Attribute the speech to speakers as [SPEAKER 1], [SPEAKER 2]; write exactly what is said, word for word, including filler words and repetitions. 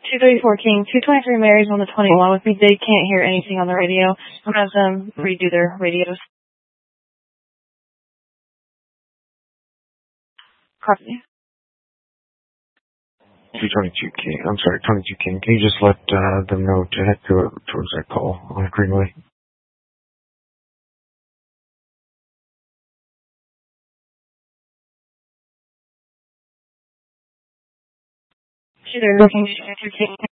[SPEAKER 1] two thirty-four King, two twenty-three Mary's on the twenty-one with me. They can't hear anything on the radio. I'm going to have them redo their radios. Copy.
[SPEAKER 2] two twenty-two King, I'm sorry, twenty-two King. Can you just let uh, them know to head to, towards that call on Greenway?
[SPEAKER 1] Two thirty-four King, two twenty-two King.